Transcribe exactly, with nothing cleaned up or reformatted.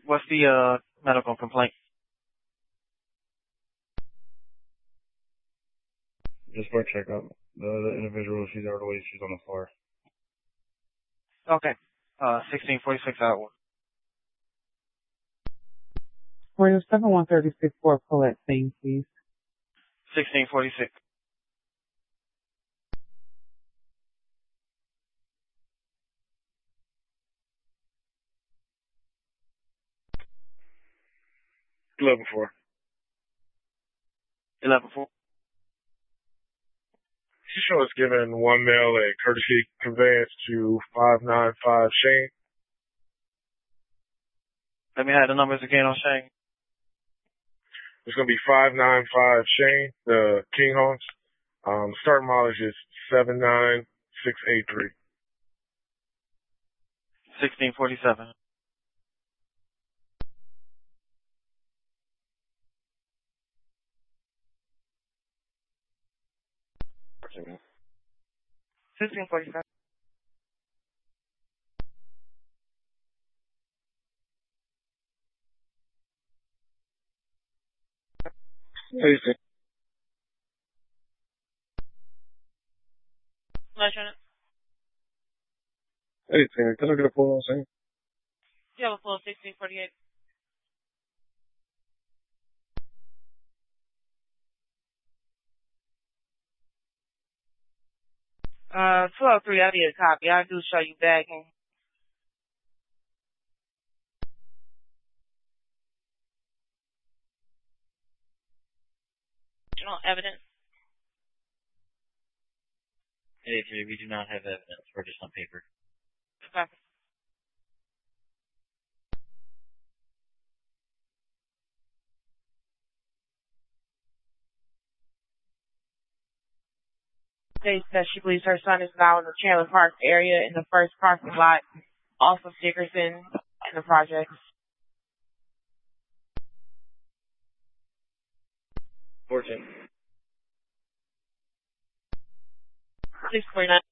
What's the uh medical complaint? Just for a checkup. The, the individual, she's elderly, she's on the floor. Okay. Uh, sixteen forty-six hour. Royal seven one thirty-six for Paulette Thing, please. sixteen forty-six. eleven four. eleven four. She shows us giving one male a courtesy conveyance to five nine five Shane. Let me have the numbers again on Shane. It's going to be five nine five Shane, the King Homes. Um, starting mileage is seven nine six eight three. sixteen forty-seven. sixteen forty-seven. Hey, Lieutenant, hey, Tina, can I get a phone on Shane? you have a full sixteen forty-eight. Uh, twelve three, I need a copy. I do show you back. And you know, evidence. Hey, three, we do not have evidence. We're just on paper. Okay. States that she believes her son is now in the Chandler Park area in the first parking lot off of Dickerson in the projects. fourteen. six forty-nine.